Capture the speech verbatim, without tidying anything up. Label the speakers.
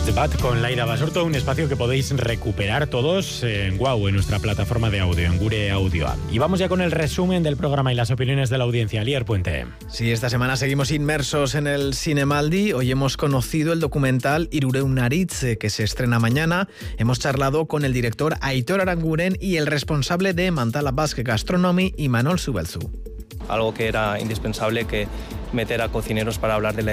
Speaker 1: The Bat con Laida Basurto, un espacio que podéis recuperar todos en Guau, en nuestra plataforma de audio, en Gure Audio App. Y vamos ya con el resumen del programa y las opiniones de la audiencia. Alier Puente.
Speaker 2: Sí, esta semana seguimos inmersos en el Cinemaldi. Hoy hemos conocido el documental Hirurehun Haritz, que se estrena mañana. Hemos charlado con el director Aitor Aranguren y el responsable de Mantala Basque Gastronomy, Imanol Zubelzu.
Speaker 3: Algo que era indispensable, que meter a cocineros para hablar de la